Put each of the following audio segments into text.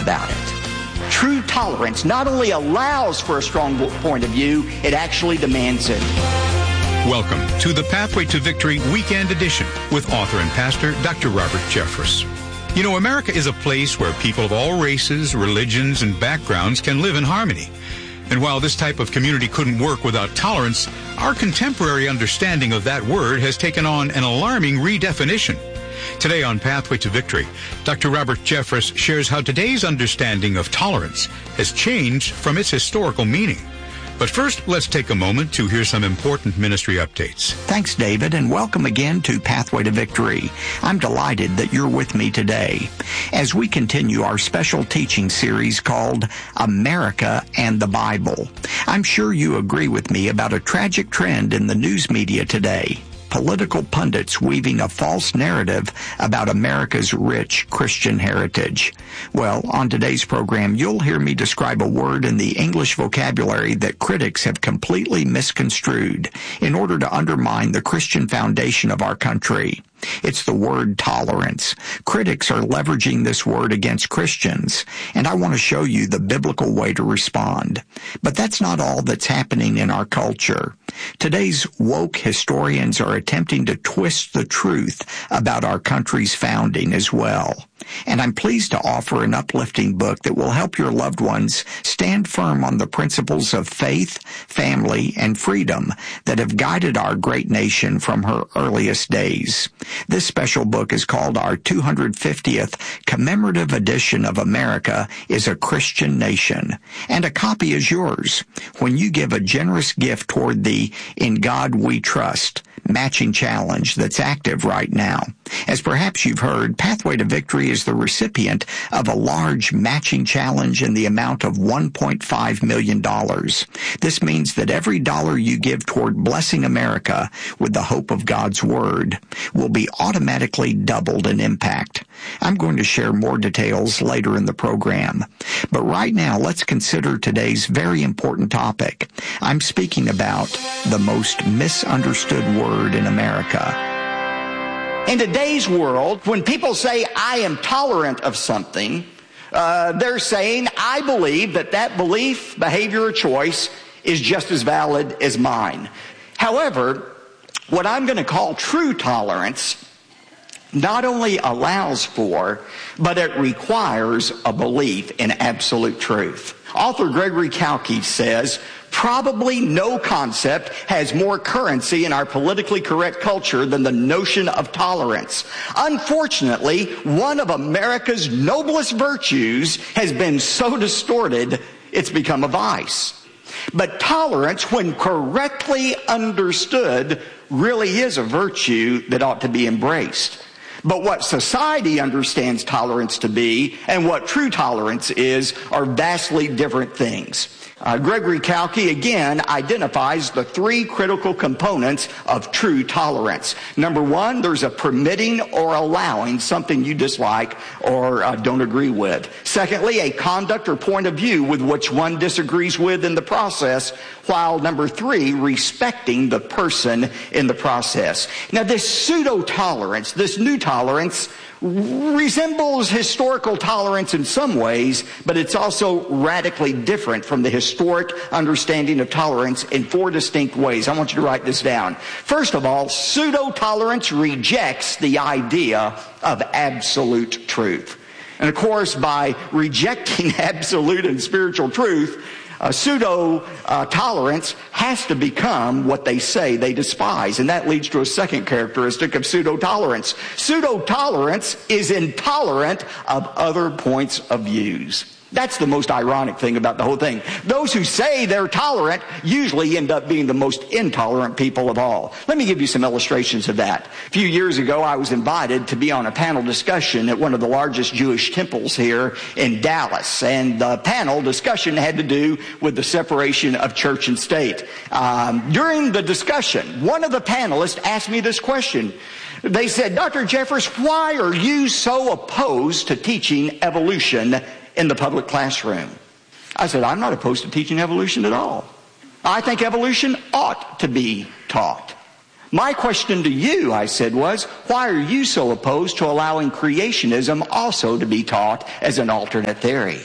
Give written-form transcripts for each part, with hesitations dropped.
about it. True tolerance not only allows for a strong point of view, it actually demands it. Welcome to the Pathway to Victory Weekend Edition with author and pastor Dr. Robert Jeffress. You know, America is a place where people of all races, religions, and backgrounds can live in harmony. And while this type of community couldn't work without tolerance, our contemporary understanding of that word has taken on an alarming redefinition. Today on Pathway to Victory, Dr. Robert Jeffress shares how today's understanding of tolerance has changed from its historical meaning. But first, let's take a moment to hear some important ministry updates. Thanks, David, and welcome again to Pathway to Victory. I'm delighted that you're with me today as we continue our special teaching series called America and the Bible. I'm sure you agree with me about a tragic trend in the news media today. Political pundits weaving a false narrative about America's rich Christian heritage. Well, on today's program, you'll hear me describe a word in the English vocabulary that critics have completely misconstrued in order to undermine the Christian foundation of our country. It's the word tolerance. Critics are leveraging this word against Christians, and I want to show you the biblical way to respond. But that's not all that's happening in our culture. Today's woke historians are attempting to twist the truth about our country's founding as well. And I'm pleased to offer an uplifting book that will help your loved ones stand firm on the principles of faith, family, and freedom that have guided our great nation from her earliest days. This special book is called our 250th Commemorative Edition of America is a Christian Nation, and a copy is yours when you give a generous gift toward the In God We Trust matching challenge that's active right now. As perhaps you've heard, Pathway to Victory is the recipient of a large matching challenge in the amount of $1.5 million. This means that every dollar you give toward blessing America with the hope of God's Word will be automatically doubled in impact. I'm going to share more details later in the program. But right now, let's consider today's very important topic. I'm speaking about the most misunderstood word in America. In today's world, when people say, I am tolerant of something, they're saying, I believe that belief, behavior, or choice is just as valid as mine. However, what I'm going to call true tolerance not only allows for, but it requires a belief in absolute truth. Author Gregory Kalki says, probably no concept has more currency in our politically correct culture than the notion of tolerance. Unfortunately, one of America's noblest virtues has been so distorted, it's become a vice. But tolerance, when correctly understood, really is a virtue that ought to be embraced. But what society understands tolerance to be and what true tolerance is are vastly different things. Gregory Kalki, again, identifies the three critical components of true tolerance. Number one, there's a permitting or allowing something you dislike or don't agree with. Secondly, a conduct or point of view with which one disagrees with in the process, while number three, respecting the person in the process. Now, this pseudo-tolerance, this new tolerance, resembles historical tolerance in some ways, but it's also radically different from the historic understanding of tolerance in four distinct ways. I want you to write this down. First of all, pseudo-tolerance rejects the idea of absolute truth. And of course, by rejecting absolute and spiritual truth, pseudo-tolerance has to become what they say they despise. And that leads to a second characteristic of pseudo-tolerance. Pseudo-tolerance is intolerant of other points of views. That's the most ironic thing about the whole thing. Those who say they're tolerant usually end up being the most intolerant people of all. Let me give you some illustrations of that. A few years ago, I was invited to be on a panel discussion at one of the largest Jewish temples here in Dallas. And the panel discussion had to do with the separation of church and state. During the discussion, one of the panelists asked me this question. They said, Dr. Jeffress, why are you so opposed to teaching evolution in the public classroom? I said, I'm not opposed to teaching evolution at all. I think evolution ought to be taught. My question to you, I said, was, why are you so opposed to allowing creationism also to be taught as an alternate theory?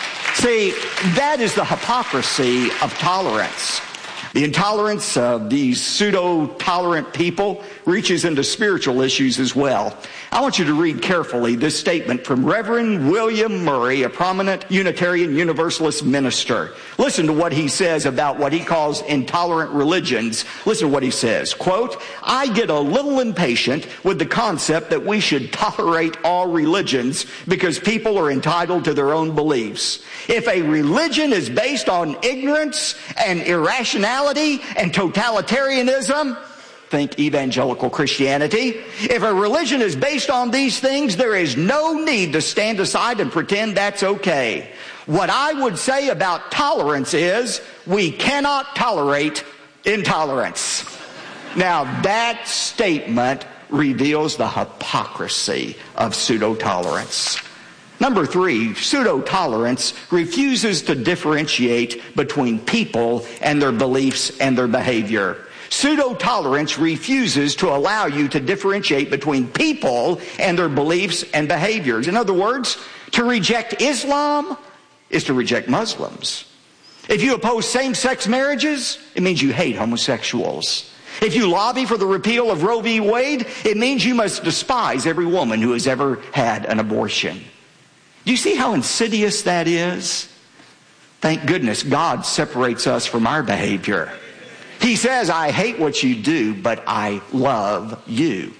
See, that is the hypocrisy of tolerance. The intolerance of these pseudo-tolerant people reaches into spiritual issues as well. I want you to read carefully this statement from Reverend William Murray, a prominent Unitarian Universalist minister. Listen to what he says about what he calls intolerant religions. Listen to what he says. Quote, I get a little impatient with the concept that we should tolerate all religions because people are entitled to their own beliefs. If a religion is based on ignorance and irrationality and totalitarianism, think evangelical Christianity. If a religion is based on these things, there is no need to stand aside and pretend that's okay. What I would say about tolerance is we cannot tolerate intolerance. Now, that statement reveals the hypocrisy of pseudo-tolerance. Number 3, pseudo-tolerance refuses to differentiate between people and their beliefs and their behavior. Pseudo-tolerance refuses to allow you to differentiate between people and their beliefs and behaviors. In other words, to reject Islam is to reject Muslims. If you oppose same-sex marriages, it means you hate homosexuals. If you lobby for the repeal of Roe v. Wade, it means you must despise every woman who has ever had an abortion. Do you see how insidious that is? Thank goodness God separates us from our behavior. He says, I hate what you do, but I love you.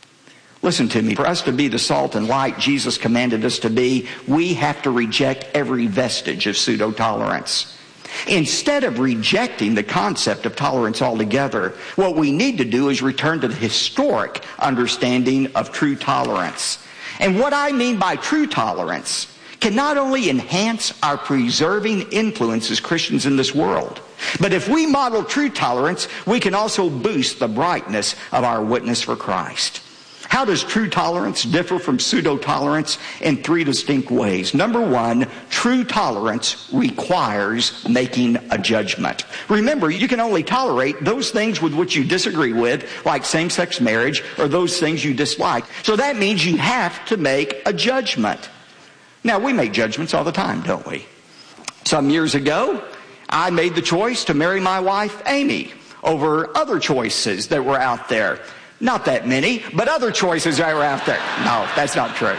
Listen to me. For us to be the salt and light Jesus commanded us to be, we have to reject every vestige of pseudo-tolerance. Instead of rejecting the concept of tolerance altogether, what we need to do is return to the historic understanding of true tolerance. And what I mean by true tolerance can not only enhance our preserving influence as Christians in this world, but if we model true tolerance, we can also boost the brightness of our witness for Christ. How does true tolerance differ from pseudo-tolerance? In 3 distinct ways. Number 1, true tolerance requires making a judgment. Remember, you can only tolerate those things with which you disagree with, like same-sex marriage, or those things you dislike. So that means you have to make a judgment. Now, we make judgments all the time, don't we? Some years ago, I made the choice to marry my wife, Amy, over other choices that were out there. Not that many, but other choices that were out there. No, that's not true.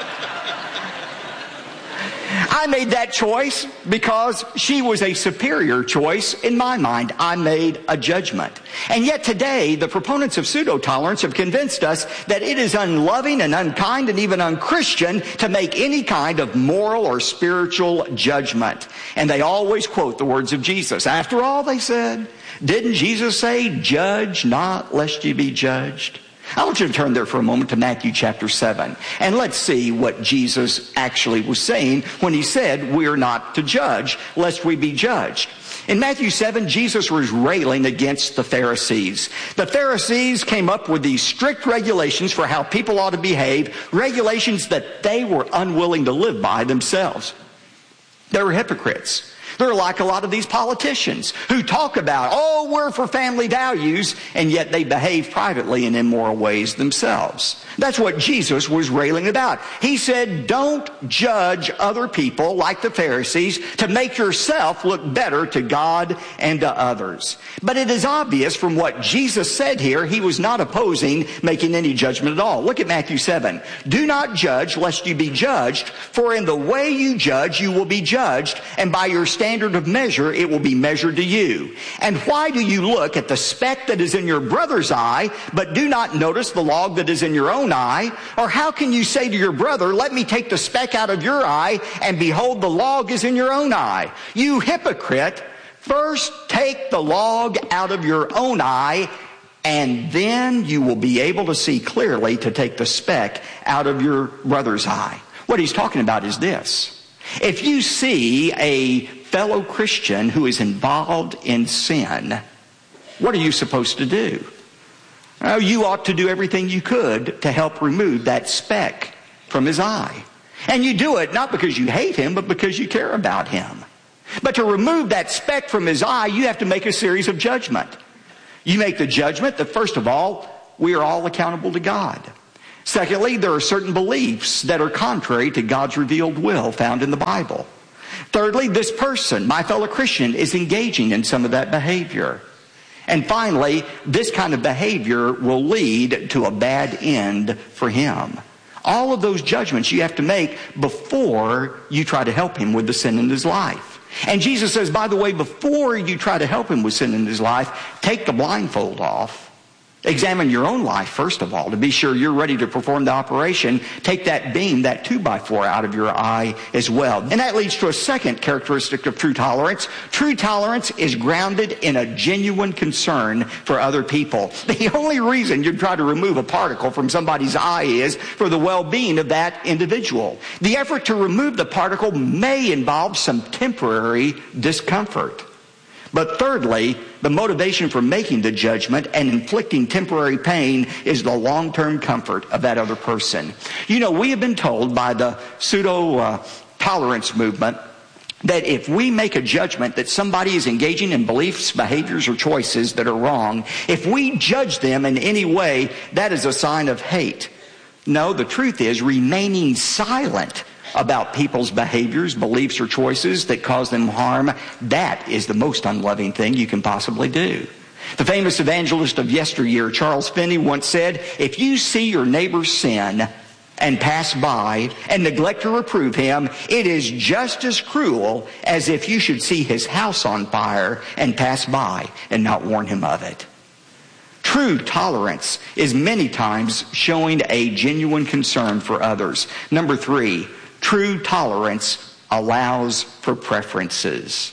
I made that choice because she was a superior choice in my mind. I made a judgment. And yet today, the proponents of pseudo-tolerance have convinced us that it is unloving and unkind and even unchristian to make any kind of moral or spiritual judgment. And they always quote the words of Jesus. After all, they said, didn't Jesus say, judge not lest you be judged? I want you to turn there for a moment to Matthew chapter 7. And let's see what Jesus actually was saying when he said, we're not to judge lest we be judged. In Matthew 7, Jesus was railing against the Pharisees. The Pharisees came up with these strict regulations for how people ought to behave, regulations that they were unwilling to live by themselves. They were hypocrites. They're like a lot of these politicians who talk about, oh, we're for family values, and yet they behave privately in immoral ways themselves. That's what Jesus was railing about. He said, don't judge other people like the Pharisees to make yourself look better to God and to others. But it is obvious from what Jesus said here, he was not opposing making any judgment at all. Look at Matthew 7. Do not judge lest you be judged, for in the way you judge you will be judged, and by your standard of measure it will be measured to you. And why do you look at the speck that is in your brother's eye, but do not notice the log that is in your own eye? Or how can you say to your brother, let me take the speck out of your eye, and behold, the log is in your own eye? You hypocrite, first take the log out of your own eye, and then you will be able to see clearly to take the speck out of your brother's eye. What he's talking about is this. If you see a fellow Christian who is involved in sin, what are you supposed to do? Well, you ought to do everything you could to help remove that speck from his eye. And you do it not because you hate him, but because you care about him. But to remove that speck from his eye, you have to make a series of judgment. You make the judgment that, first of all, we are all accountable to God. Secondly, there are certain beliefs that are contrary to God's revealed will found in the Bible. Thirdly, this person, my fellow Christian, is engaging in some of that behavior. And finally, this kind of behavior will lead to a bad end for him. All of those judgments you have to make before you try to help him with the sin in his life. And Jesus says, by the way, before you try to help him with sin in his life, take the blindfold off. Examine your own life, first of all, to be sure you're ready to perform the operation. Take that beam, that 2x4 out of your eye as well. And that leads to a second characteristic of true tolerance. True tolerance is grounded in a genuine concern for other people. The only reason you try to remove a particle from somebody's eye is for the well-being of that individual. The effort to remove the particle may involve some temporary discomfort. But thirdly, the motivation for making the judgment and inflicting temporary pain is the long-term comfort of that other person. You know, we have been told by the pseudo-tolerance movement that if we make a judgment that somebody is engaging in beliefs, behaviors, or choices that are wrong, if we judge them in any way, that is a sign of hate. No, the truth is remaining silent about people's behaviors, beliefs, or choices that cause them harm, that is the most unloving thing you can possibly do. The famous evangelist of yesteryear, Charles Finney, once said, if you see your neighbor sin and pass by and neglect to reprove him, it is just as cruel as if you should see his house on fire and pass by and not warn him of it. True tolerance is many times showing a genuine concern for others. Number 3, true tolerance allows for preferences.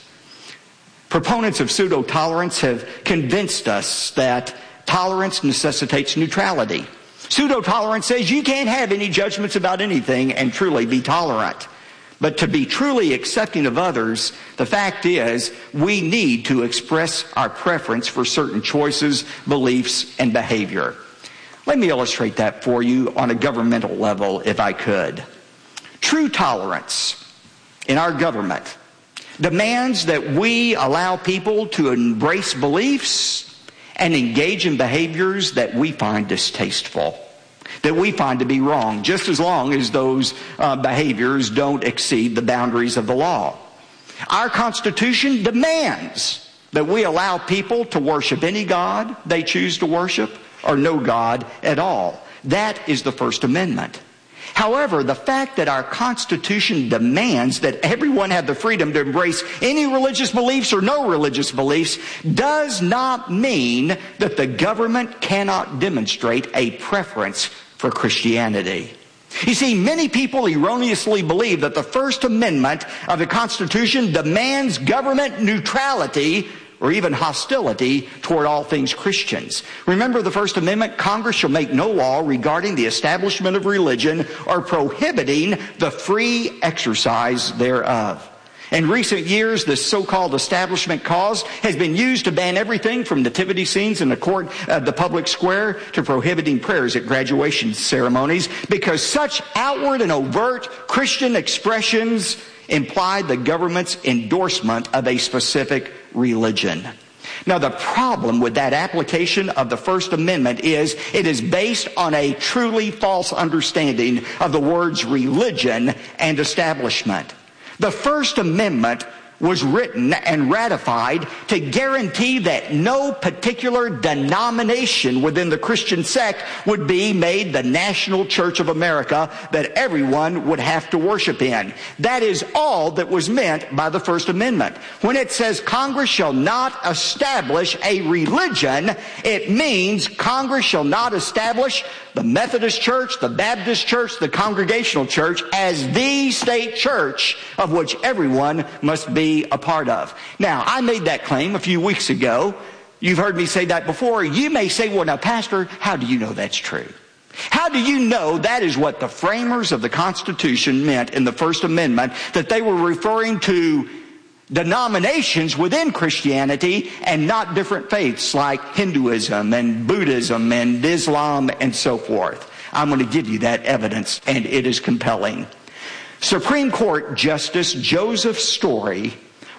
Proponents of pseudo-tolerance have convinced us that tolerance necessitates neutrality. Pseudo-tolerance says you can't have any judgments about anything and truly be tolerant. But to be truly accepting of others, the fact is we need to express our preference for certain choices, beliefs, and behavior. Let me illustrate that for you on a governmental level, if I could. True tolerance in our government demands that we allow people to embrace beliefs and engage in behaviors that we find distasteful, that we find to be wrong, just as long as those behaviors don't exceed the boundaries of the law. Our Constitution demands that we allow people to worship any God they choose to worship or no God at all. That is the First Amendment. However, the fact that our Constitution demands that everyone have the freedom to embrace any religious beliefs or no religious beliefs does not mean that the government cannot demonstrate a preference for Christianity. You see, many people erroneously believe that the First Amendment of the Constitution demands government neutrality or even hostility toward all things Christians. Remember the First Amendment, Congress shall make no law regarding the establishment of religion or prohibiting the free exercise thereof. In recent years, this so-called establishment clause has been used to ban everything from nativity scenes in the public square to prohibiting prayers at graduation ceremonies because such outward and overt Christian expressions imply the government's endorsement of a specific religion. Now, the problem with that application of the First Amendment is it is based on a truly false understanding of the words religion and establishment. The First Amendment was written and ratified to guarantee that no particular denomination within the Christian sect would be made the national church of America that everyone would have to worship in. That is all that was meant by the First Amendment. When it says Congress shall not establish a religion, it means Congress shall not establish the Methodist Church, the Baptist Church, the Congregational Church as the state church of which everyone must be a part of. Now, I made that claim a few weeks ago. You've heard me say that before. You may say, well, now, Pastor, how do you know that's true? How do you know that is what the framers of the Constitution meant in the First Amendment, that they were referring to denominations within Christianity and not different faiths like Hinduism and Buddhism and Islam and so forth? I'm going to give you that evidence, and it is compelling. Supreme Court Justice Joseph Story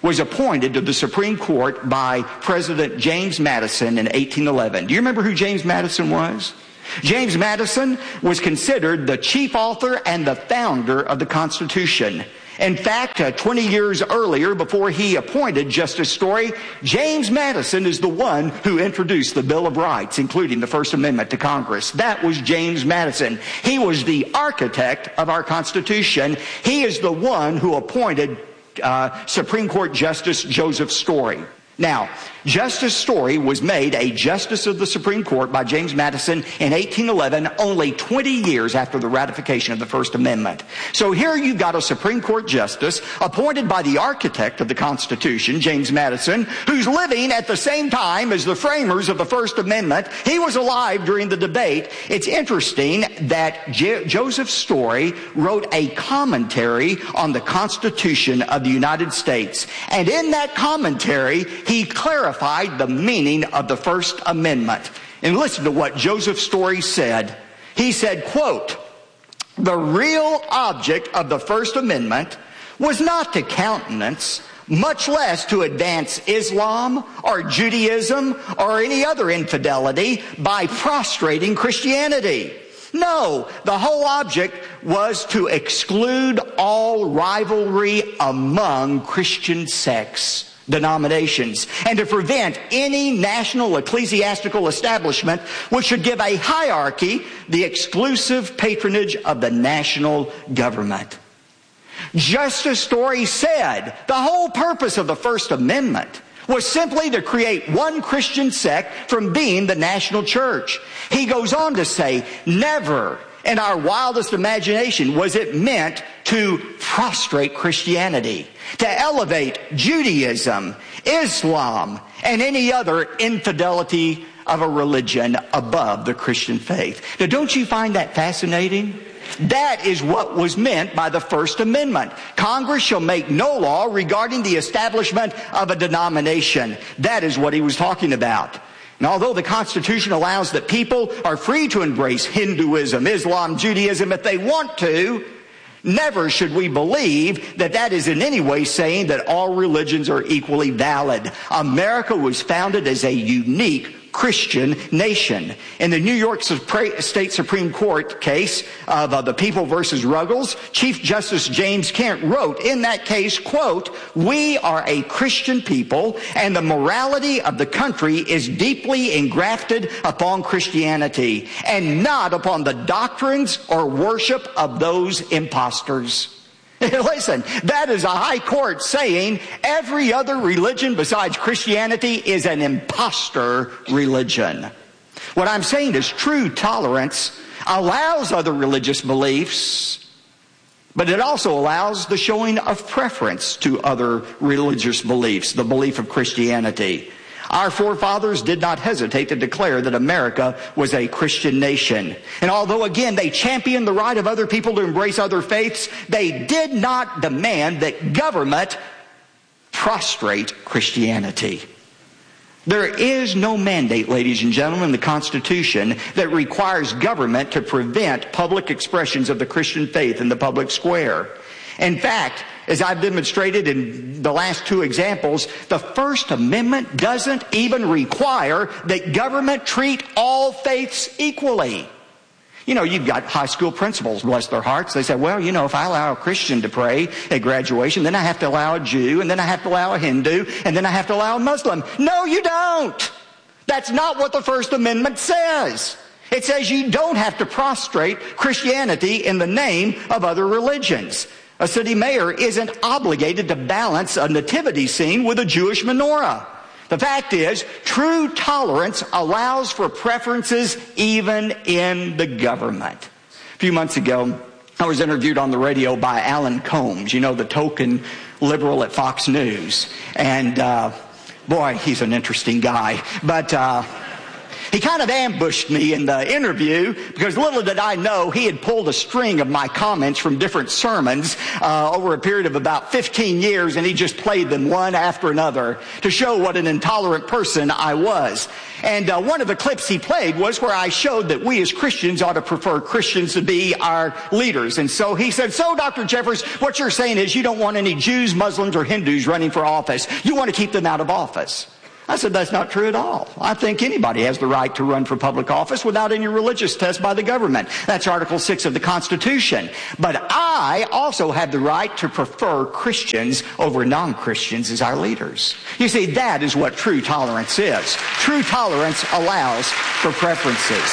was appointed to the Supreme Court by President James Madison in 1811. Do you remember who James Madison was? James Madison was considered the chief author and the founder of the Constitution. In fact, 20 years earlier, before he appointed Justice Story, James Madison is the one who introduced the Bill of Rights, including the First Amendment, to Congress. That was James Madison. He was the architect of our Constitution. He is the one who appointed Supreme Court Justice Joseph Story. Now, Justice Story was made a Justice of the Supreme Court by James Madison in 1811, only 20 years after the ratification of the First Amendment. So here you've got a Supreme Court Justice appointed by the architect of the Constitution, James Madison, who's living at the same time as the framers of the First Amendment. He was alive during the debate. It's interesting that Joseph Story wrote a commentary on the Constitution of the United States. And in that commentary, he clarified the meaning of the First Amendment. And listen to what Joseph Story said. He said, quote, "The real object of the First Amendment was not to countenance, much less to advance Islam or Judaism or any other infidelity by prostrating Christianity. No, the whole object was to exclude all rivalry among Christian sects, denominations, and to prevent any national ecclesiastical establishment which should give a hierarchy the exclusive patronage of the national government." Justice Story said the whole purpose of the First Amendment was simply to create one Christian sect from being the national church. He goes on to say, never in our wildest imagination was it meant to prostrate Christianity, to elevate Judaism, Islam, and any other infidelity of a religion above the Christian faith. Now, don't you find that fascinating? That is what was meant by the First Amendment. Congress shall make no law regarding the establishment of a denomination. That is what he was talking about. And although the Constitution allows that people are free to embrace Hinduism, Islam, Judaism if they want to, never should we believe that that is in any way saying that all religions are equally valid. America was founded as a unique Christian nation. In the New York State Supreme Court case of the People versus Ruggles, Chief Justice James Kent wrote in that case, quote, "We are a Christian people, and the morality of the country is deeply engrafted upon Christianity, and not upon the doctrines or worship of those impostors." Listen, that is a high court saying every other religion besides Christianity is an impostor religion. What I'm saying is true tolerance allows other religious beliefs, but it also allows the showing of preference to other religious beliefs, the belief of Christianity. Our forefathers did not hesitate to declare that America was a Christian nation. And although, again, they championed the right of other people to embrace other faiths, they did not demand that government prostrate Christianity. There is no mandate, ladies and gentlemen, in the Constitution that requires government to prevent public expressions of the Christian faith in the public square. In fact, as I've demonstrated in the last two examples, the First Amendment doesn't even require that government treat all faiths equally. You know, you've got high school principals, bless their hearts. They say, well, you know, if I allow a Christian to pray at graduation, then I have to allow a Jew, and then I have to allow a Hindu, and then I have to allow a Muslim. No, you don't. That's not what the First Amendment says. It says you don't have to prostrate Christianity in the name of other religions. A city mayor isn't obligated to balance a nativity scene with a Jewish menorah. The fact is, true tolerance allows for preferences even in the government. A few months ago, I was interviewed on the radio by Alan Combs, you know, the token liberal at Fox News. And boy, he's an interesting guy. But He kind of ambushed me in the interview because little did I know he had pulled a string of my comments from different sermons over a period of about 15 years, and he just played them one after another to show what an intolerant person I was. And one of the clips he played was where I showed that we as Christians ought to prefer Christians to be our leaders. And so he said, so Dr. Jeffress, what you're saying is you don't want any Jews, Muslims, or Hindus running for office. You want to keep them out of office. I said, that's not true at all. I think anybody has the right to run for public office without any religious test by the government. That's Article 6 of the Constitution. But I also have the right to prefer Christians over non-Christians as our leaders. You see, that is what true tolerance is. True tolerance allows for preferences.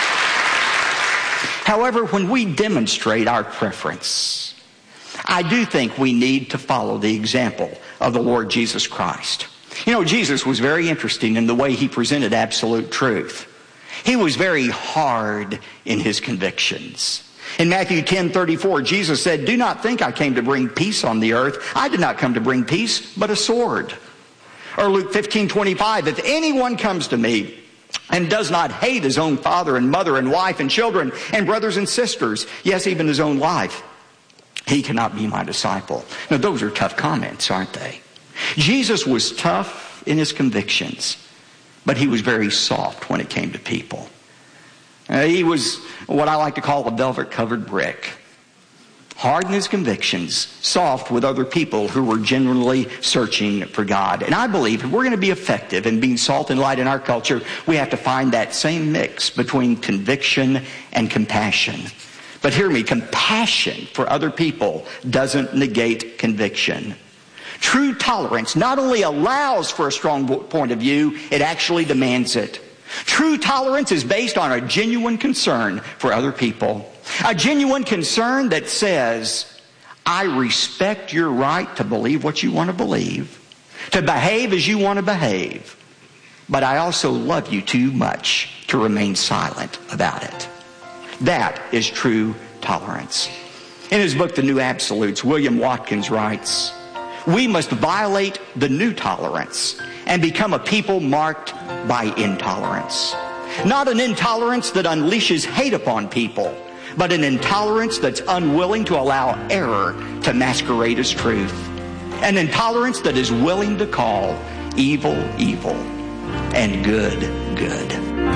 However, when we demonstrate our preference, I do think we need to follow the example of the Lord Jesus Christ. You know, Jesus was very interesting in the way he presented absolute truth. He was very hard in his convictions. In Matthew 10:34, Jesus said, do not think I came to bring peace on the earth. I did not come to bring peace, but a sword. Or Luke 15:25, if anyone comes to me and does not hate his own father and mother and wife and children and brothers and sisters, yes, even his own life, he cannot be my disciple. Now, those are tough comments, aren't they? Jesus was tough in his convictions, but he was very soft when it came to people. He was what I like to call a velvet-covered brick. Hard in his convictions, soft with other people who were genuinely searching for God. And I believe if we're going to be effective in being salt and light in our culture, we have to find that same mix between conviction and compassion. But hear me, compassion for other people doesn't negate conviction. True tolerance not only allows for a strong point of view, it actually demands it. True tolerance is based on a genuine concern for other people. A genuine concern that says, I respect your right to believe what you want to believe, to behave as you want to behave, but I also love you too much to remain silent about it. That is true tolerance. In his book, The New Absolutes, William Watkins writes, we must violate the new tolerance and become a people marked by intolerance. Not an intolerance that unleashes hate upon people, but an intolerance that's unwilling to allow error to masquerade as truth. An intolerance that is willing to call evil, evil, and good, good.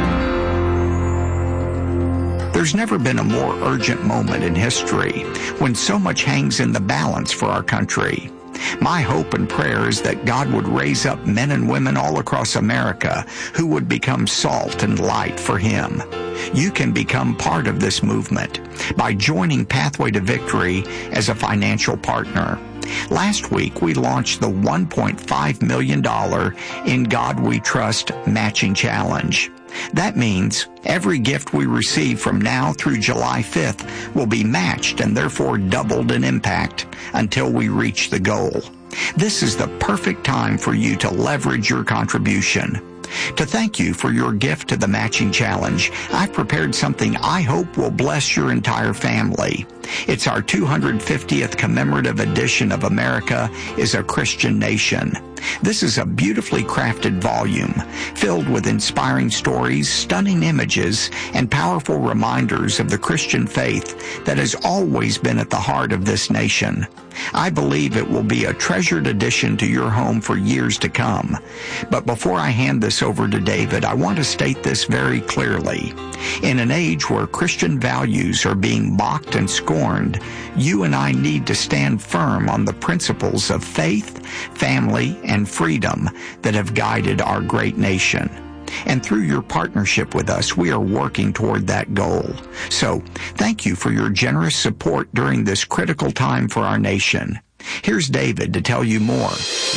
There's never been a more urgent moment in history when so much hangs in the balance for our country. My hope and prayer is that God would raise up men and women all across America who would become salt and light for Him. You can become part of this movement by joining Pathway to Victory as a financial partner. Last week, we launched the $1.5 million In God We Trust Matching Challenge. That means every gift we receive from now through July 5th will be matched and therefore doubled in impact until we reach the goal. This is the perfect time for you to leverage your contribution. To thank you for your gift to the Matching Challenge, I've prepared something I hope will bless your entire family. It's our 250th commemorative edition of America is a Christian Nation. This is a beautifully crafted volume filled with inspiring stories, stunning images, and powerful reminders of the Christian faith that has always been at the heart of this nation. I believe it will be a treasured addition to your home for years to come. But before I hand this over to David, I want to state this very clearly. In an age where Christian values are being mocked and scorned, you and I need to stand firm on the principles of faith, family, and freedom that have guided our great nation. And through your partnership with us, we are working toward that goal. So, thank you for your generous support during this critical time for our nation. Here's David to tell you more.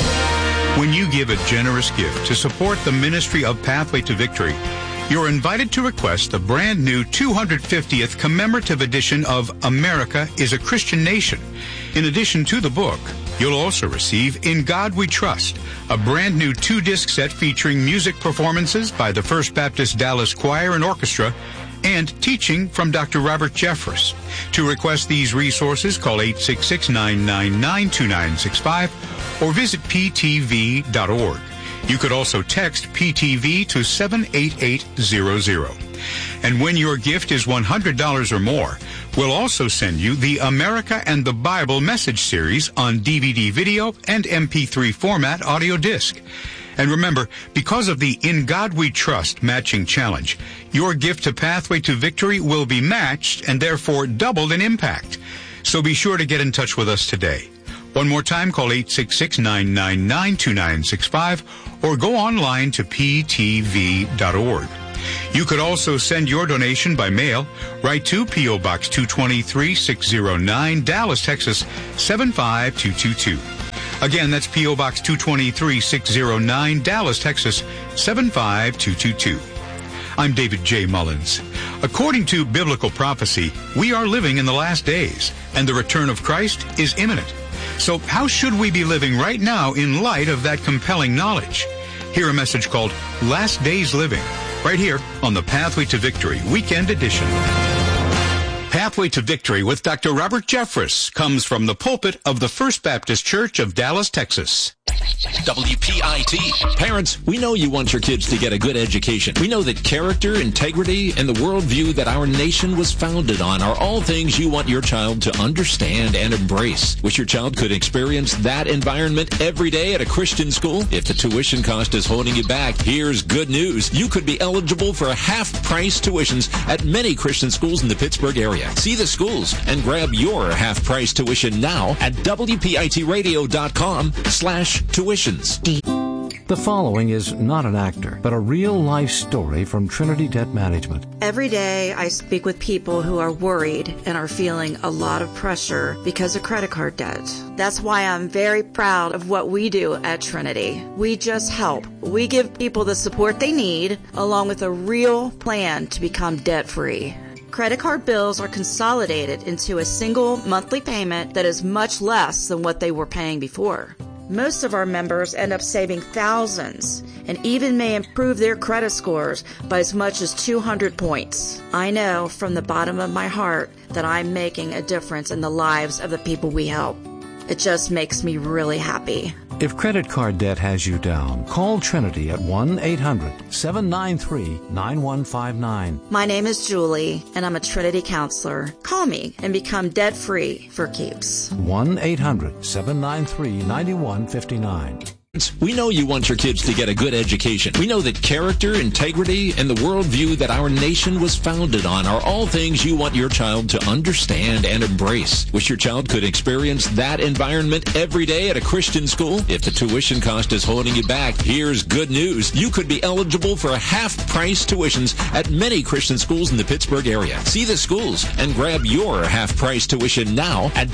When you give a generous gift to support the ministry of Pathway to Victory, you're invited to request the brand new 250th commemorative edition of America is a Christian Nation. In addition to the book, you'll also receive In God We Trust, a brand new 2-disc set featuring music performances by the First Baptist Dallas Choir and Orchestra and teaching from Dr. Robert Jeffress. To request these resources, call 866-999-2965 or visit ptv.org. You could also text PTV to 78800. And when your gift is $100 or more, we'll also send you the America and the Bible message series on DVD video and MP3 format audio disc. And remember, because of the In God We Trust matching challenge, your gift to Pathway to Victory will be matched and therefore doubled in impact. So be sure to get in touch with us today. One more time, call 866-999-2965 or go online to ptv.org. You could also send your donation by mail. Write to P.O. Box 223, 609, Dallas, Texas, 75222. Again, that's P.O. Box 223, 609, Dallas, Texas, 75222. I'm David J. Mullins. According to biblical prophecy, we are living in the last days, and the return of Christ is imminent. So how should we be living right now in light of that compelling knowledge? Hear a message called Last Days Living, right here on the Pathway to Victory Weekend Edition. Pathway to Victory with Dr. Robert Jeffress comes from the pulpit of the First Baptist Church of Dallas, Texas. WPIT. Parents, we know you want your kids to get a good education. We know that character, integrity, and the worldview that our nation was founded on are all things you want your child to understand and embrace. Wish your child could experience that environment every day at a Christian school? If the tuition cost is holding you back, here's good news. You could be eligible for half-price tuitions at many Christian schools in the Pittsburgh area. See the schools and grab your half-price tuition now at WPITradio.com/tuitions. The following is not an actor, but a real-life story from Trinity Debt Management. Every day I speak with people who are worried and are feeling a lot of pressure because of credit card debt. That's why I'm very proud of what we do at Trinity. We just help. We give people the support they need, along with a real plan to become debt-free. Credit card bills are consolidated into a single monthly payment that is much less than what they were paying before. Most of our members end up saving thousands and even may improve their credit scores by as much as 200 points. I know from the bottom of my heart that I'm making a difference in the lives of the people we help. It just makes me really happy. If credit card debt has you down, call Trinity at 1-800-793-9159. My name is Julie, and I'm a Trinity counselor. Call me and become debt-free for keeps. 1-800-793-9159. We know you want your kids to get a good education. We know that character, integrity, and the worldview that our nation was founded on are all things you want your child to understand and embrace. Wish your child could experience that environment every day at a Christian school? If the tuition cost is holding you back, here's good news. You could be eligible for half-price tuitions at many Christian schools in the Pittsburgh area. See the schools and grab your half-price tuition now at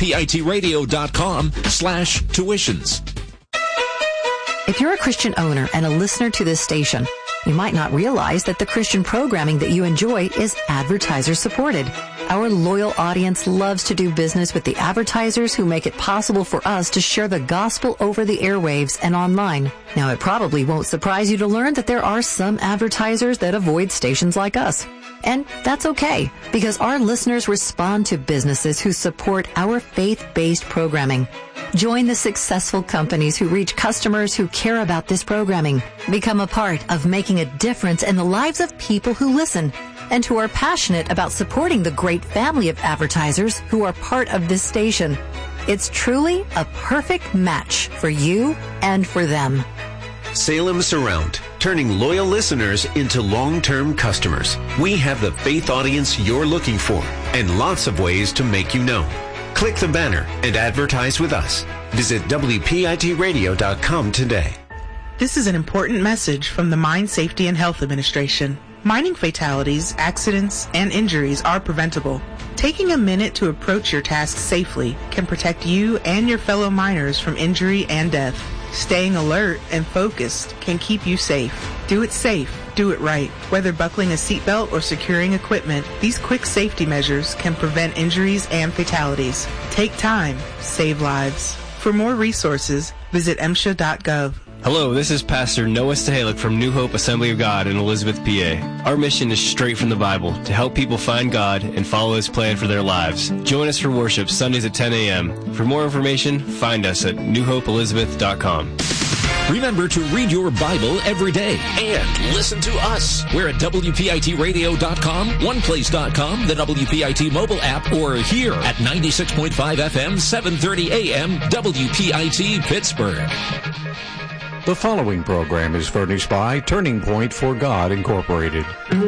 WPITradio.com/tuitions. If you're a Christian owner and a listener to this station, you might not realize that the Christian programming that you enjoy is advertiser supported. Our loyal audience loves to do business with the advertisers who make it possible for us to share the gospel over the airwaves and online. Now, it probably won't surprise you to learn that there are some advertisers that avoid stations like us. And that's okay, because our listeners respond to businesses who support our faith-based programming. Join the successful companies who reach customers who care about this programming. Become a part of making a difference in the lives of people who listen and who are passionate about supporting the great family of advertisers who are part of this station. It's truly a perfect match for you and for them. Salem Surround, turning loyal listeners into long-term customers. We have the faith audience you're looking for and lots of ways to make you known. Click the banner and advertise with us. Visit WPITradio.com today. This is an important message from the Mine Safety and Health Administration. Mining fatalities, accidents, and injuries are preventable. Taking a minute to approach your task safely can protect you and your fellow miners from injury and death. Staying alert and focused can keep you safe. Do it safe. Do it right. Whether buckling a seatbelt or securing equipment, these quick safety measures can prevent injuries and fatalities. Take time. Save lives. For more resources, visit MSHA.gov. Hello, this is Pastor Noah Stahalik from New Hope Assembly of God in Elizabeth, PA. Our mission is straight from the Bible, to help people find God and follow His plan for their lives. Join us for worship Sundays at 10 a.m. For more information, find us at newhopeelizabeth.com. Remember to read your Bible every day and listen to us. We're at WPITradio.com, OnePlace.com, the WPIT mobile app, or here at 96.5 FM, 730 AM, WPIT Pittsburgh. The following program is furnished by Turning Point for God, Incorporated.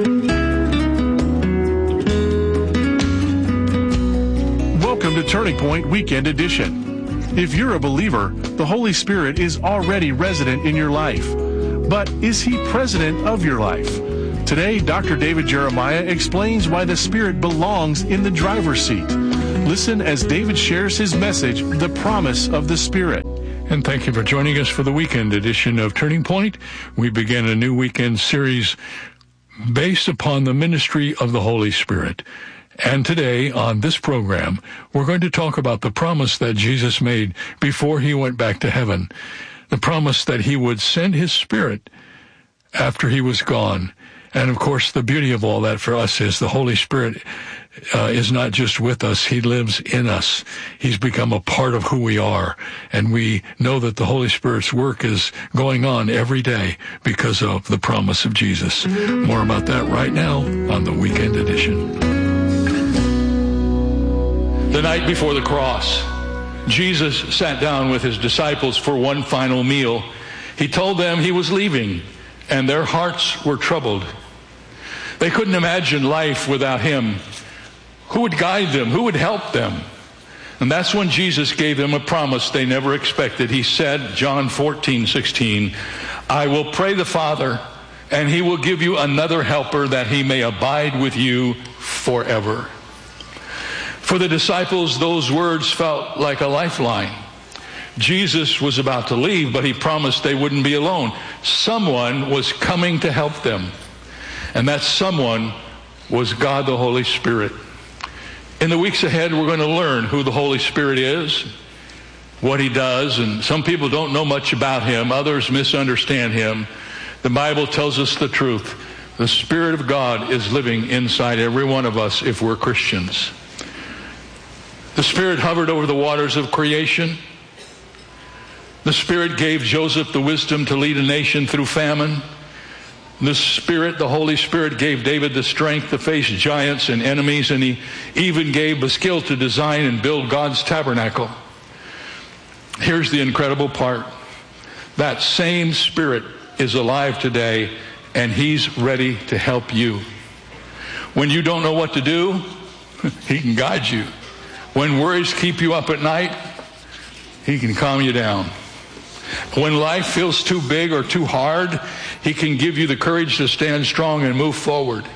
Welcome to Turning Point Weekend Edition. If you're a believer, the Holy Spirit is already resident in your life. But is He president of your life? Today, Dr. David Jeremiah explains why the Spirit belongs in the driver's seat. Listen as David shares his message, The Promise of the Spirit. And thank you for joining us for the weekend edition of Turning Point. We begin a new weekend series based upon the ministry of the Holy Spirit. And today, on this program, we're going to talk about the promise that Jesus made before He went back to heaven. The promise that He would send His Spirit after He was gone. And, of course, the beauty of all that for us is the Holy Spirit is not just with us. He lives in us. He's become a part of who we are. And we know that the Holy Spirit's work is going on every day because of the promise of Jesus. More about that right now on the Weekend Edition. The night before the cross, Jesus sat down with His disciples for one final meal. He told them He was leaving, and their hearts were troubled. They couldn't imagine life without Him. Who would guide them? Who would help them? And that's when Jesus gave them a promise they never expected. He said, John 14:16, I will pray the Father, and He will give you another helper that He may abide with you forever. For the disciples, those words felt like a lifeline. Jesus was about to leave, but He promised they wouldn't be alone. Someone was coming to help them. And that someone was God the Holy Spirit. In the weeks ahead, we're going to learn who the Holy Spirit is, what He does, and some people don't know much about Him. Others misunderstand Him. The Bible tells us the truth. The Spirit of God is living inside every one of us if we're Christians. The Spirit hovered over the waters of creation. The Spirit gave Joseph the wisdom to lead a nation through famine. The Spirit, the Holy Spirit, gave David the strength to face giants and enemies, and He even gave the skill to design and build God's tabernacle. Here's the incredible part. That same Spirit is alive today, and He's ready to help you. When you don't know what to do, He can guide you. When worries keep you up at night, He can calm you down. When life feels too big or too hard, He can give you the courage to stand strong and move forward.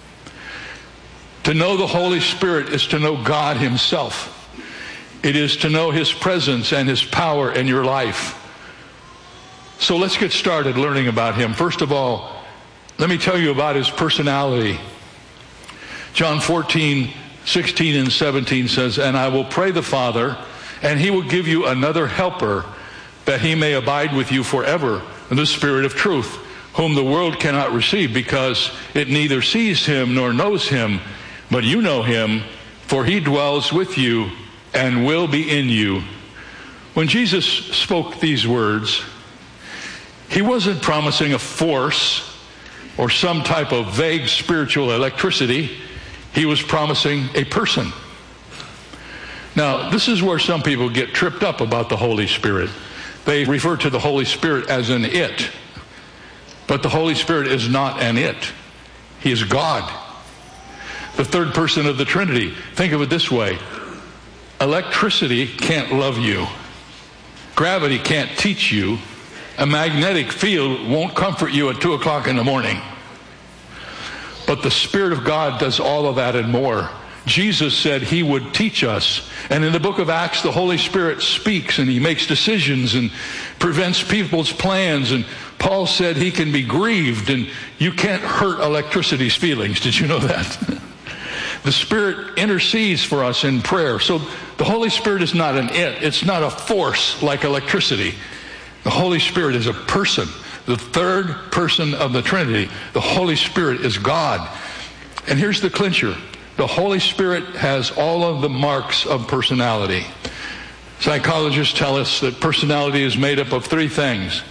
To know the Holy Spirit is to know God Himself. It is to know His presence and His power in your life. So let's get started learning about Him. First of all, let me tell you about His personality. John 14:16 and 17 says, And I will pray the Father, and He will give you another helper, that He may abide with you forever, the Spirit of truth, whom the world cannot receive, because it neither sees Him nor knows Him. But you know Him, for He dwells with you and will be in you. When Jesus spoke these words, He wasn't promising a force or some type of vague spiritual electricity. He was promising a person. Now, this is where some people get tripped up about the Holy Spirit. They refer to the Holy Spirit as an it. But the Holy Spirit is not an it. He is God. The third person of the Trinity. Think of it this way. Electricity can't love you. Gravity can't teach you. A magnetic field won't comfort you at 2 o'clock in the morning. But the Spirit of God does all of that and more. Jesus said He would teach us. And in the book of Acts, the Holy Spirit speaks and He makes decisions and prevents people's plans. And Paul said He can be grieved, and you can't hurt electricity's feelings. Did you know that? The Spirit intercedes for us in prayer. So the Holy Spirit is not an it. It's not a force like electricity. The Holy Spirit is a person. The third person of the Trinity. The Holy Spirit is God. And here's the clincher. The Holy Spirit has all of the marks of personality. Psychologists tell us that personality is made up of three things: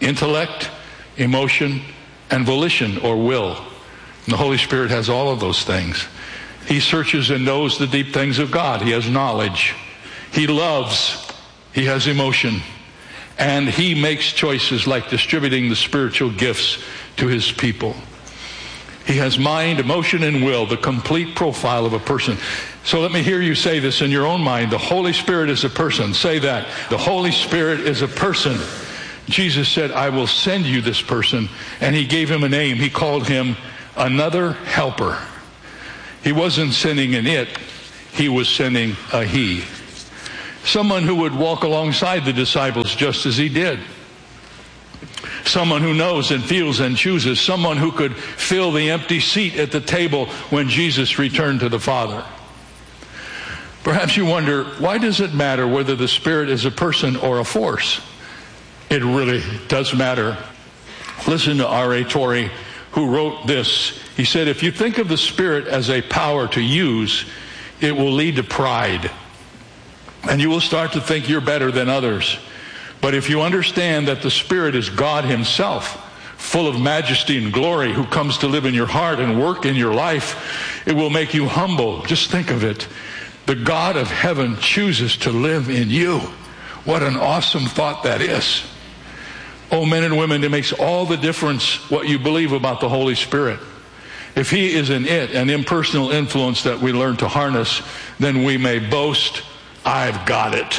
intellect, emotion, and volition or will. And the Holy Spirit has all of those things. He searches and knows the deep things of God. He has knowledge. He loves. He has emotion. And he makes choices like distributing the spiritual gifts to his people. He has mind, emotion, and will, the complete profile of a person. So let me hear you say this in your own mind. The Holy Spirit is a person. Say that. The Holy Spirit is a person. Jesus said, I will send you this person. And he gave him a name. He called him another helper. He wasn't sending an it. He was sending a he. Someone who would walk alongside the disciples just as he did. Someone who knows and feels and chooses. Someone who could fill the empty seat at the table when Jesus returned to the Father. Perhaps you wonder, why does it matter whether the Spirit is a person or a force? It really does matter. Listen to R.A. Torrey, who wrote this. He said, if you think of the Spirit as a power to use, it will lead to pride. And you will start to think you're better than others. But if you understand that the Spirit is God himself, full of majesty and glory, who comes to live in your heart and work in your life, it will make you humble. Just think of it. The God of heaven chooses to live in you. What an awesome thought that is. Oh, men and women, it makes all the difference what you believe about the Holy Spirit. If he is an impersonal influence that we learn to harness, then we may boast, I've got it.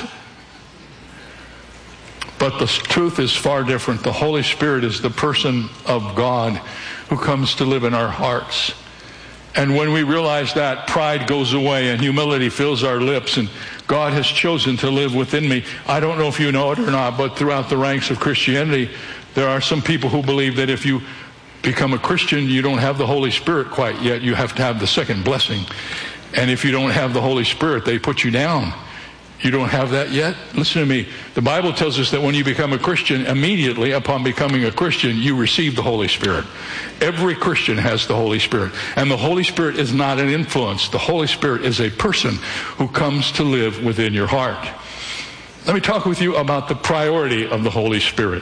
But the truth is far different. The Holy Spirit is the person of God who comes to live in our hearts. And when we realize that, pride goes away and humility fills our lips, and God has chosen to live within me. I don't know if you know it or not, but throughout the ranks of Christianity, there are some people who believe that if you become a Christian, you don't have the Holy Spirit quite yet. You have to have the second blessing. And if you don't have the Holy Spirit, they put you down. You don't have that yet? Listen to me. The Bible tells us that when you become a Christian, immediately upon becoming a Christian, you receive the Holy Spirit. Every Christian has the Holy Spirit. And the Holy Spirit is not an influence. The Holy Spirit is a person who comes to live within your heart. Let me talk with you about the priority of the Holy Spirit.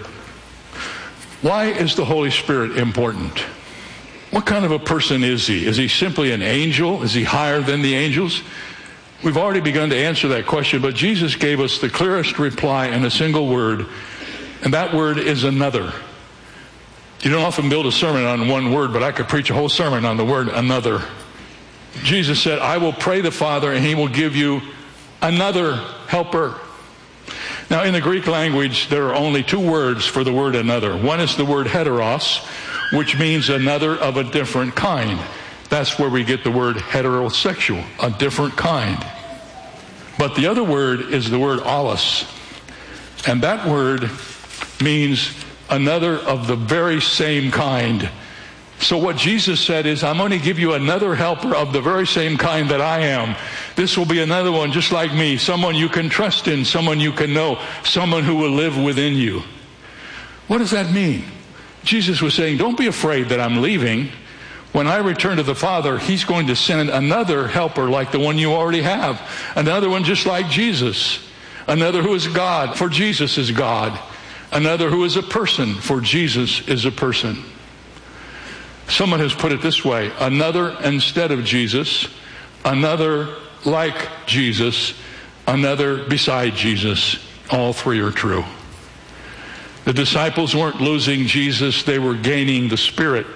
Why is the Holy Spirit important? What kind of a person is he? Is he simply an angel? Is he higher than the angels? We've already begun to answer that question, but Jesus gave us the clearest reply in a single word, and that word is another. You don't often build a sermon on one word, but I could preach a whole sermon on the word another. Jesus said, I will pray the Father, and he will give you another helper. Now, in the Greek language, there are only two words for the word another. One is the word heteros, which means another of a different kind. That's where we get the word heterosexual, a different kind. But the other word is the word allos. And that word means another of the very same kind. So what Jesus said is, I'm going to give you another helper of the very same kind that I am. This will be another one just like me, someone you can trust in, someone you can know, someone who will live within you. What does that mean? Jesus was saying, don't be afraid that I'm leaving. When I return to the Father, he's going to send another helper like the one you already have. Another one just like Jesus. Another who is God, for Jesus is God. Another who is a person, for Jesus is a person. Someone has put it this way: another instead of Jesus, another like Jesus, another beside Jesus. All three are true. The disciples weren't losing Jesus, they were gaining the Spirit.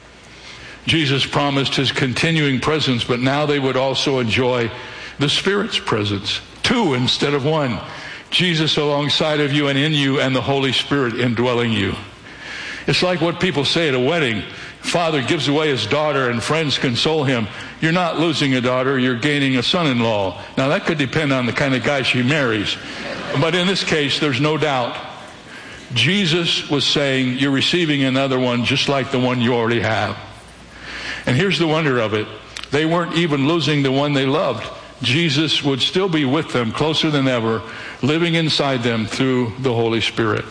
Jesus promised his continuing presence, but now they would also enjoy the Spirit's presence. Two instead of one. Jesus alongside of you and in you, and the Holy Spirit indwelling you. It's like what people say at a wedding. Father gives away his daughter and friends console him. You're not losing a daughter, you're gaining a son-in-law. Now that could depend on the kind of guy she marries. But in this case, there's no doubt. Jesus was saying, you're receiving another one just like the one you already have. And here's the wonder of it. They weren't even losing the one they loved. Jesus would still be with them closer than ever, living inside them through the Holy Spirit.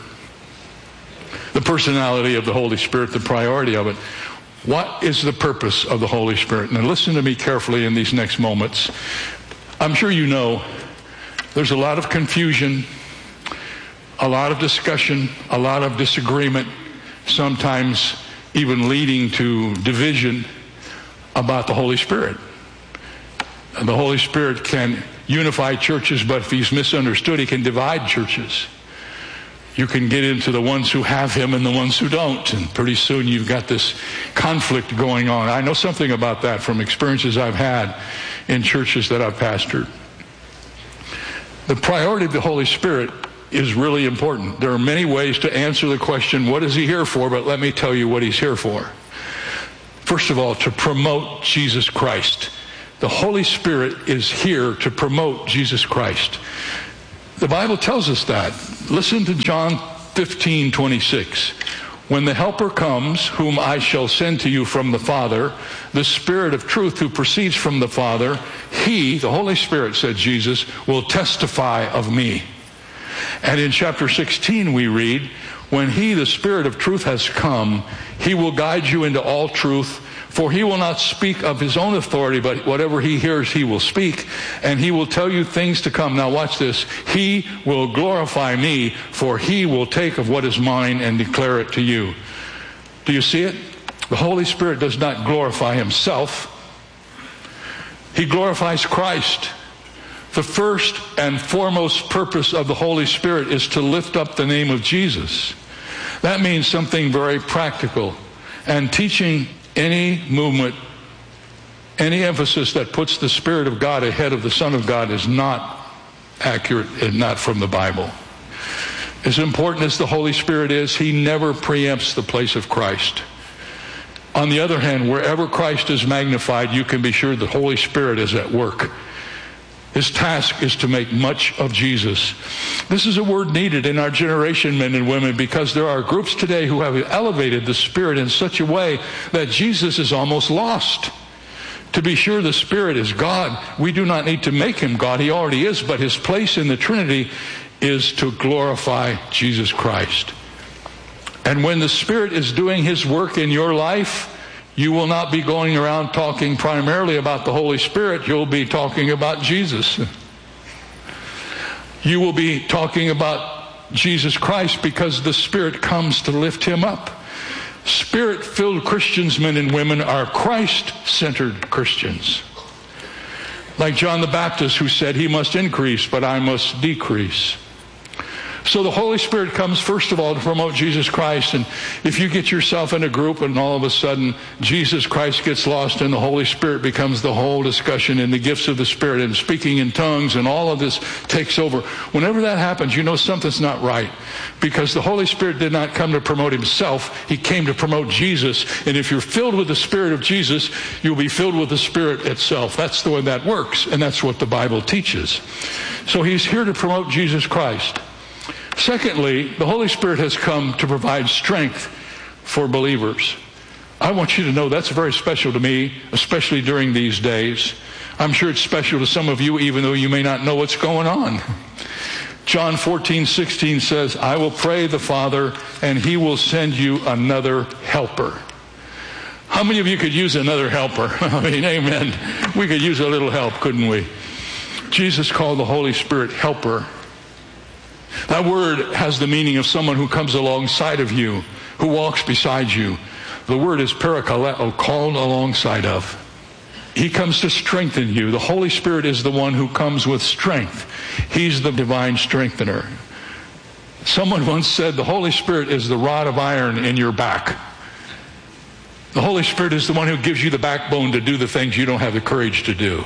The personality of the Holy Spirit, the priority of it. What is the purpose of the Holy Spirit? Now listen to me carefully in these next moments. I'm sure you know there's a lot of confusion, a lot of discussion, a lot of disagreement, sometimes even leading to division about the Holy Spirit. And the Holy Spirit can unify churches, but if he's misunderstood, he can divide churches. You can get into the ones who have him and the ones who don't, and pretty soon you've got this conflict going on. I know something about that from experiences I've had in churches that I've pastored. The priority of the Holy Spirit is really important. There are many ways to answer the question, what is he here for? But let me tell you what he's here for. First of all, to promote Jesus Christ. The Holy Spirit is here to promote Jesus Christ. The Bible tells us that. Listen to John 15:26. When the Helper comes, whom I shall send to you from the Father, the Spirit of truth who proceeds from the Father, he, the Holy Spirit, said Jesus, will testify of me. And in chapter 16 we read, when he, the Spirit of truth, has come, he will guide you into all truth, for he will not speak of his own authority, but whatever he hears he will speak, and he will tell you things to come. Now watch this. He will glorify me, for he will take of what is mine and declare it to you. Do you see it? The Holy Spirit does not glorify himself. He glorifies Christ. The first and foremost purpose of the Holy Spirit is to lift up the name of Jesus. That means something very practical. And teaching any movement, any emphasis that puts the Spirit of God ahead of the Son of God is not accurate and not from the Bible. As important as the Holy Spirit is, he never preempts the place of Christ. On the other hand, wherever Christ is magnified, you can be sure the Holy Spirit is at work. His task is to make much of Jesus. This is a word needed in our generation, men and women, because there are groups today who have elevated the Spirit in such a way that Jesus is almost lost. To be sure, the Spirit is God. We do not need to make him God. He already is, but his place in the Trinity is to glorify Jesus Christ. And when the Spirit is doing his work in your life, you will not be going around talking primarily about the Holy Spirit. You'll be talking about Jesus. You will be talking about Jesus Christ because the Spirit comes to lift him up. Spirit-filled Christians, men and women, are Christ-centered Christians. Like John the Baptist, who said, he must increase, but I must decrease. So the Holy Spirit comes, first of all, to promote Jesus Christ. And if you get yourself in a group and all of a sudden Jesus Christ gets lost and the Holy Spirit becomes the whole discussion, and the gifts of the Spirit and speaking in tongues and all of this takes over, whenever that happens, you know something's not right. Because the Holy Spirit did not come to promote himself. He came to promote Jesus. And if you're filled with the Spirit of Jesus, you'll be filled with the Spirit itself. That's the way that works. And that's what the Bible teaches. So he's here to promote Jesus Christ. Secondly, the Holy Spirit has come to provide strength for believers. I want you to know that's very special to me, especially during these days. I'm sure it's special to some of you, even though you may not know what's going on. John 14:16 says, I will pray the Father, and he will send you another helper. How many of you could use another helper? I mean, amen. We could use a little help, couldn't we? Jesus called the Holy Spirit helper. That word has the meaning of someone who comes alongside of you, who walks beside you. The word is parakaleo, called alongside of. He comes to strengthen you. The Holy Spirit is the one who comes with strength. He's the divine strengthener. Someone once said the Holy Spirit is the rod of iron in your back. The Holy Spirit is the one who gives you the backbone to do the things you don't have the courage to do.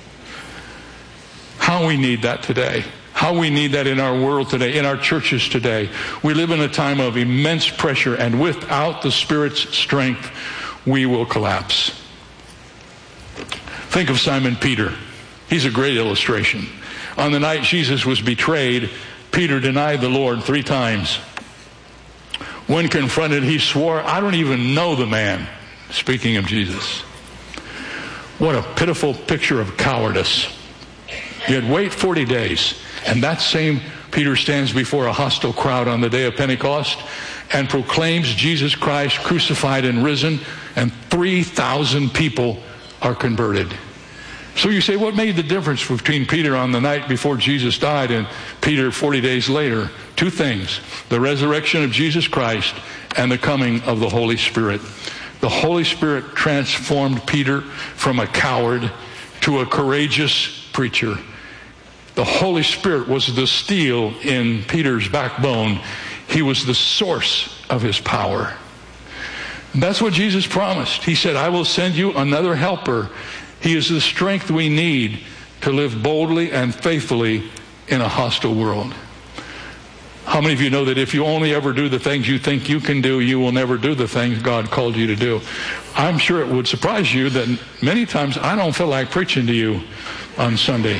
How we need that today. How we need that in our world today, in our churches today. We live in a time of immense pressure, and without the Spirit's strength, we will collapse. Think of Simon Peter. He's a great illustration. On the night Jesus was betrayed, Peter denied the Lord 3 times. When confronted, he swore, I don't even know the man. Speaking of Jesus. What a pitiful picture of cowardice. He had wait 40 days. And that same Peter stands before a hostile crowd on the day of Pentecost and proclaims Jesus Christ crucified and risen, and 3,000 people are converted. So you say, what made the difference between Peter on the night before Jesus died and Peter 40 days later? Two things: the resurrection of Jesus Christ and the coming of the Holy Spirit. The Holy Spirit transformed Peter from a coward to a courageous preacher. The Holy Spirit was the steel in Peter's backbone. He was the source of his power. And that's what Jesus promised. He said, I will send you another helper. He is the strength we need to live boldly and faithfully in a hostile world. How many of you know that if you only ever do the things you think you can do, you will never do the things God called you to do? I'm sure it would surprise you that many times I don't feel like preaching to you on Sunday.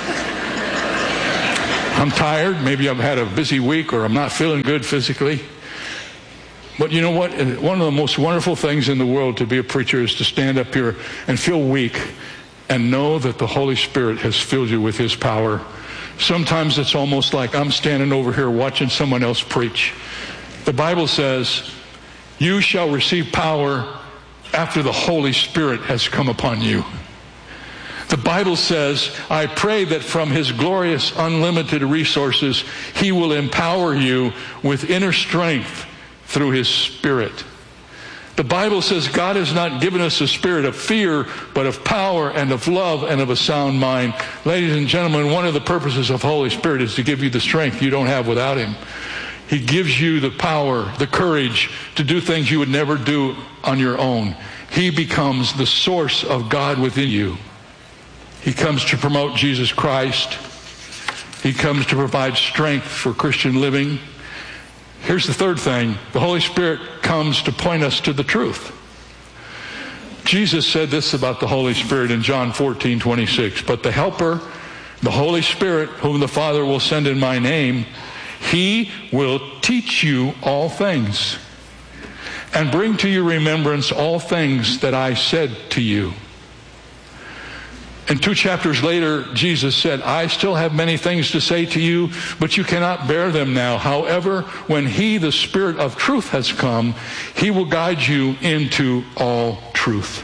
I'm tired. Maybe I've had a busy week, or I'm not feeling good physically. But you know what? One of the most wonderful things in the world to be a preacher is to stand up here and feel weak and know that the Holy Spirit has filled you with His power. Sometimes it's almost like I'm standing over here watching someone else preach. The Bible says, you shall receive power after the Holy Spirit has come upon you. The Bible says, I pray that from His glorious, unlimited resources, He will empower you with inner strength through His Spirit. The Bible says God has not given us a spirit of fear, but of power and of love and of a sound mind. Ladies and gentlemen, one of the purposes of Holy Spirit is to give you the strength you don't have without Him. He gives you the power, the courage to do things you would never do on your own. He becomes the source of God within you. He comes to promote Jesus Christ. He comes to provide strength for Christian living. Here's the third thing. The Holy Spirit comes to point us to the truth. Jesus said this about the Holy Spirit in John 14:26. But the Helper, the Holy Spirit, whom the Father will send in my name, He will teach you all things and bring to your remembrance all things that I said to you. And 2 chapters later, Jesus said, I still have many things to say to you, but you cannot bear them now. However, when He, the Spirit of truth, has come, He will guide you into all truth.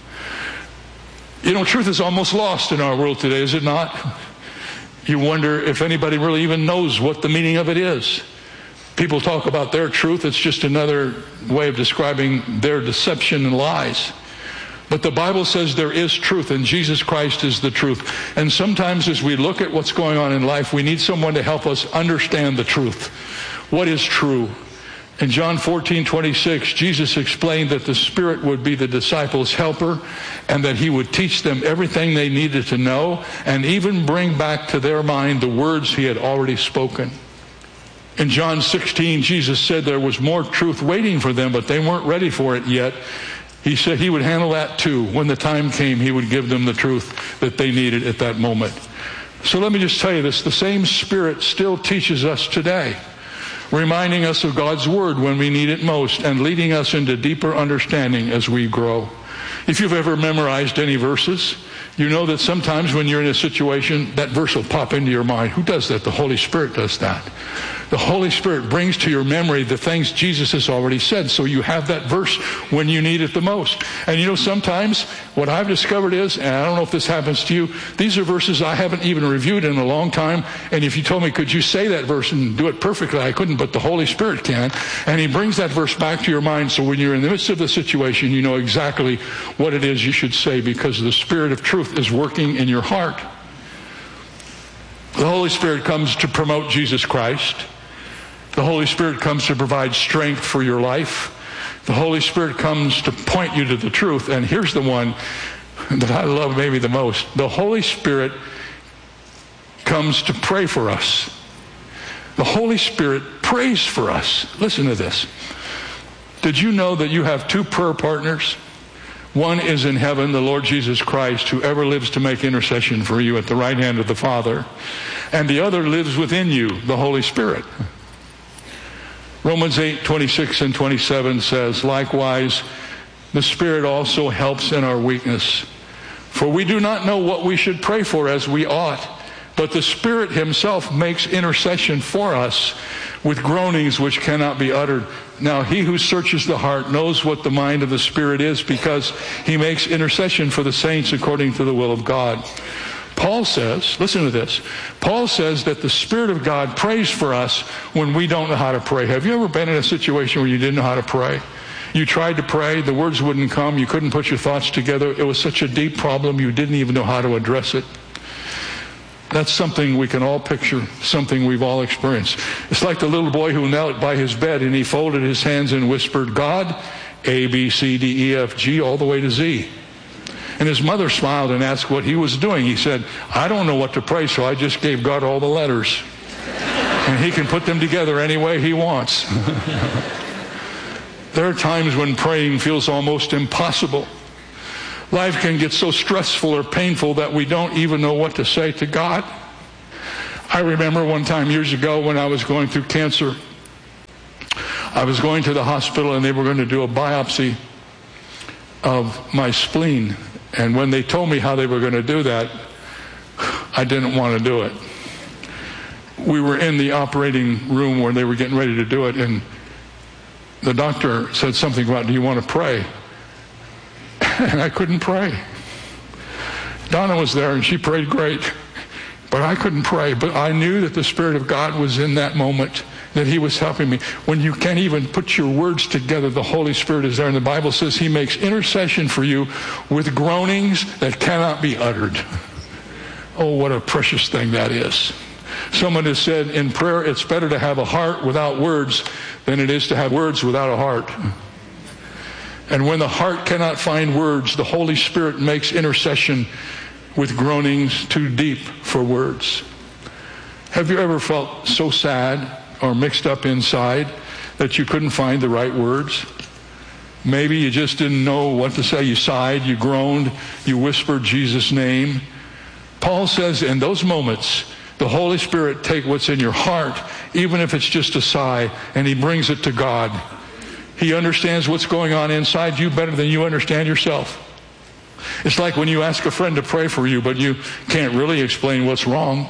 You know, truth is almost lost in our world today, is it not? You wonder if anybody really even knows what the meaning of it is. People talk about their truth. It's just another way of describing their deception and lies. But the Bible says there is truth, and Jesus Christ is the truth. And sometimes as we look at what's going on in life, we need someone to help us understand the truth. What is true? In John 14:26, Jesus explained that the Spirit would be the disciples' helper and that He would teach them everything they needed to know and even bring back to their mind the words He had already spoken. In John 16, Jesus said there was more truth waiting for them, but they weren't ready for it yet. He said He would handle that too. When the time came, He would give them the truth that they needed at that moment. So let me just tell you this. The same Spirit still teaches us today, reminding us of God's Word when we need it most and leading us into deeper understanding as we grow. If you've ever memorized any verses, you know that sometimes when you're in a situation, that verse will pop into your mind. Who does that? The Holy Spirit does that. The Holy Spirit brings to your memory the things Jesus has already said, so you have that verse when you need it the most. And you know, sometimes what I've discovered is, and I don't know if this happens to you, these are verses I haven't even reviewed in a long time, and if you told me, could you say that verse and do it perfectly, I couldn't, but the Holy Spirit can. And He brings that verse back to your mind, so when you're in the midst of the situation, you know exactly what it is you should say, because the Spirit of truth is working in your heart. The Holy Spirit comes to promote Jesus Christ. The Holy Spirit comes to provide strength for your life. The Holy Spirit comes to point you to the truth. And here's the one that I love maybe the most. The Holy Spirit comes to pray for us. The Holy Spirit prays for us. Listen to this. Did you know that you have two prayer partners? One is in heaven, the Lord Jesus Christ, who ever lives to make intercession for you at the right hand of the Father. And the other lives within you, the Holy Spirit. Romans 8:26 and 27 says, likewise, the Spirit also helps in our weakness. For we do not know what we should pray for as we ought, but the Spirit Himself makes intercession for us with groanings which cannot be uttered. Now he who searches the heart knows what the mind of the Spirit is, because he makes intercession for the saints according to the will of God. Paul says, listen to this, Paul says that the Spirit of God prays for us when we don't know how to pray. Have you ever been in a situation where you didn't know how to pray? You tried to pray, the words wouldn't come, you couldn't put your thoughts together. It was such a deep problem, you didn't even know how to address it. That's something we can all picture, something we've all experienced. It's like the little boy who knelt by his bed and he folded his hands and whispered, God, A, B, C, D, E, F, G, all the way to Z. And his mother smiled and asked what he was doing. He said, I don't know what to pray, so I just gave God all the letters. And he can put them together any way he wants. There are times when praying feels almost impossible. Life can get so stressful or painful that we don't even know what to say to God. I remember one time years ago when I was going through cancer. I was going to the hospital and they were going to do a biopsy of my spleen. And when they told me how they were going to do that, I didn't want to do it. We were in the operating room where they were getting ready to do it, and the doctor said something about, do you want to pray? And I couldn't pray. Donna was there and she prayed great, but I couldn't pray. But I knew that the Spirit of God was in that moment, that he was helping me. When you can't even put your words together, the Holy Spirit is there. And the Bible says he makes intercession for you with groanings that cannot be uttered. Oh, what a precious thing that is. Someone has said in prayer, it's better to have a heart without words than it is to have words without a heart. And when the heart cannot find words, the Holy Spirit makes intercession with groanings too deep for words. Have you ever felt so sad or mixed up inside that you couldn't find the right words? Maybe you just didn't know what to say. You sighed, you groaned, you whispered Jesus' name. Paul says in those moments, the Holy Spirit takes what's in your heart, even if it's just a sigh, and he brings it to God. He understands what's going on inside you better than you understand yourself. It's like when you ask a friend to pray for you, but you can't really explain what's wrong.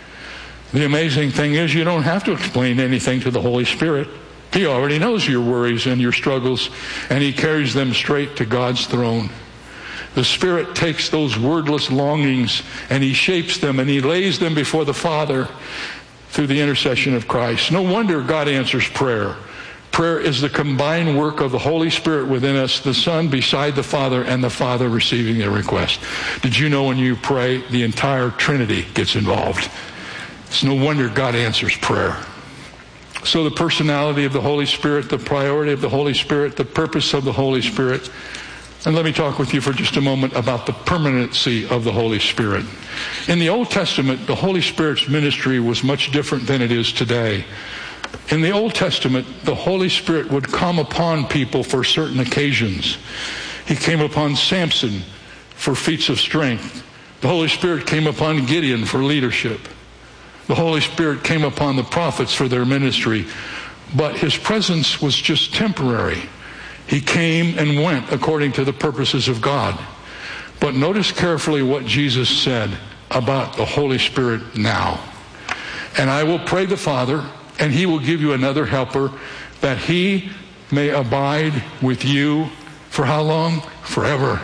The amazing thing is you don't have to explain anything to the Holy Spirit. He already knows your worries and your struggles, and he carries them straight to God's throne. The Spirit takes those wordless longings and he shapes them and he lays them before the Father through the intercession of Christ. No wonder God answers prayer. Prayer is the combined work of the Holy Spirit within us, the Son beside the Father, and the Father receiving their request. Did you know when you pray, the entire Trinity gets involved? It's no wonder God answers prayer. So the personality of the Holy Spirit, the priority of the Holy Spirit, the purpose of the Holy Spirit. And let me talk with you for just a moment about the permanency of the Holy Spirit. In the Old Testament, the Holy Spirit's ministry was much different than it is today. In the Old Testament, the Holy Spirit would come upon people for certain occasions. He came upon Samson for feats of strength. The Holy Spirit came upon Gideon for leadership. The Holy Spirit came upon the prophets for their ministry. But his presence was just temporary. He came and went according to the purposes of God. But notice carefully what Jesus said about the Holy Spirit now. And I will pray the Father, and he will give you another helper, that he may abide with you for how long? Forever.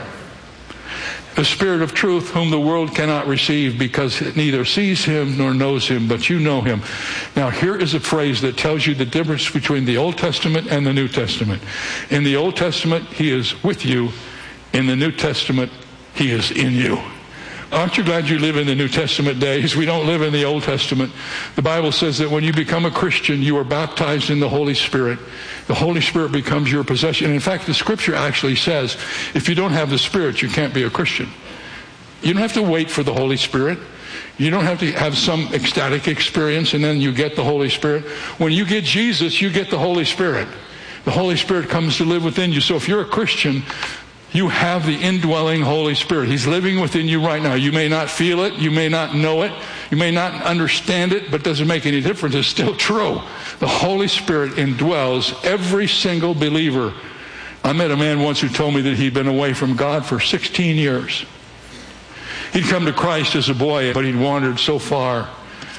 The Spirit of truth, whom the world cannot receive because it neither sees him nor knows him, but you know him. Now here is a phrase that tells you the difference between the Old Testament and the New Testament. In the Old Testament, he is with you. In the New Testament, he is in you. Aren't you glad you live in the New Testament days? We don't live in the Old Testament. The Bible says that when you become a Christian, you are baptized in the Holy Spirit. The Holy Spirit becomes your possession. In fact, the Scripture actually says, if you don't have the Spirit, you can't be a Christian. You don't have to wait for the Holy Spirit. You don't have to have some ecstatic experience and then you get the Holy Spirit. When you get Jesus, you get the Holy Spirit. The Holy Spirit comes to live within you. So if you're a Christian, you have the indwelling Holy Spirit. He's living within you right now. You may not feel it. You may not know it. You may not understand it, but it doesn't make any difference. It's still true. The Holy Spirit indwells every single believer. I met a man once who told me that he'd been away from God for 16 years. He'd come to Christ as a boy, but he'd wandered so far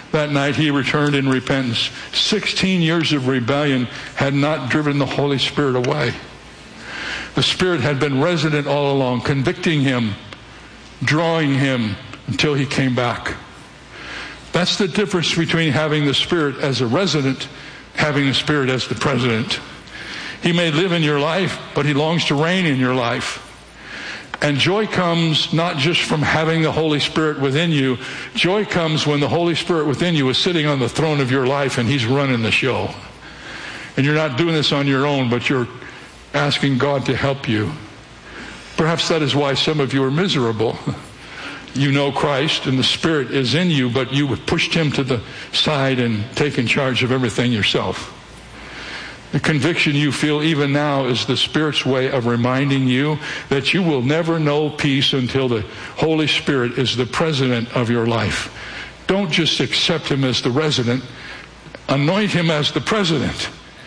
That night he returned in repentance. 16 years of rebellion had not driven the Holy Spirit away. The Spirit had been resident all along, convicting him, drawing him until he came back. That's the difference between having the Spirit as a resident, having the Spirit as the president. He may live in your life, but he longs to reign in your life. And joy comes not just from having the Holy Spirit within you. Joy comes when the Holy Spirit within you is sitting on the throne of your life and he's running the show. And you're not doing this on your own, but you're asking God to help you. Perhaps that is why some of you are miserable. You know Christ and the Spirit is in you, but you have pushed him to the side and taken charge of everything yourself. The conviction you feel even now is the Spirit's way of reminding you that you will never know peace until the Holy Spirit is the president of your life. Don't just accept him as the resident. Anoint him as the president.